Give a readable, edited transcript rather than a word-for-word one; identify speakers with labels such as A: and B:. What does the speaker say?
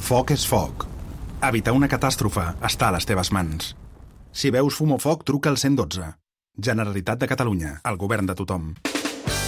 A: Foc és foc. Evitar una catàstrofe està a les teves mans. Si veus fum o foc, truca al 112. Generalitat de Catalunya, el govern de tothom.